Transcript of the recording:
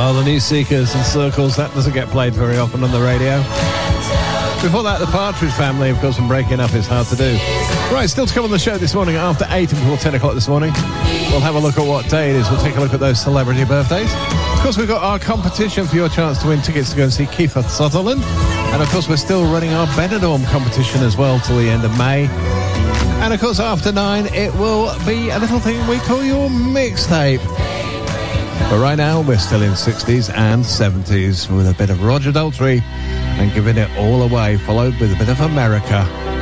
Oh, the New Seekers and Circles, that doesn't get played very often on the radio. Before that, the Partridge Family, of course, and Breaking Up Is Hard to Do. Right, still to come on the show this morning after 8 and before 10 o'clock this morning. We'll have a look at what day it is. We'll take a look at those celebrity birthdays. Of course, we've got our competition for your chance to win tickets to go and see Kiefer Sutherland. And, of course, we're still running our Benidorm competition as well till the end of May. And, of course, after 9, it will be a little thing we call your mixtape. But right now, we're still in 60s and 70s with a bit of Roger Daltrey and giving it all away, followed with a bit of America.